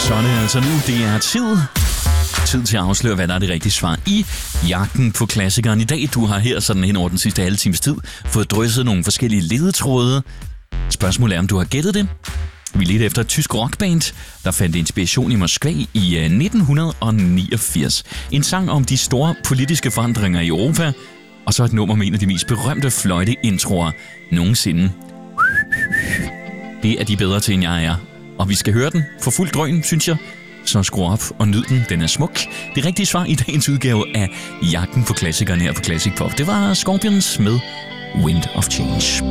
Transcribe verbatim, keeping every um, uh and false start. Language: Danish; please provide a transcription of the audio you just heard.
Så er det altså nu, det er tid. Tid til at afsløre, hvad der er det rigtige svar i jagten på klassikeren i dag. Du har her sådan hen over den sidste halve times tid fået drysset nogle forskellige ledetråde. Spørgsmålet er, om du har gættet det. Vi ledte efter et tysk rockband, der fandt inspiration i Moskva i nitten niogfirs. En sang om de store politiske forandringer i Europa, og så et nummer med en af de mest berømte fløjteintroer nogensinde. Det er de bedre til, end jeg er. Og vi skal høre den for fuld drøn, synes jeg. Så skru op og nyd den. Den er smuk. Det rigtige svar i dagens udgave af jagten på klassikeren her på Classic Pop, det var Scorpions med Wind of Change.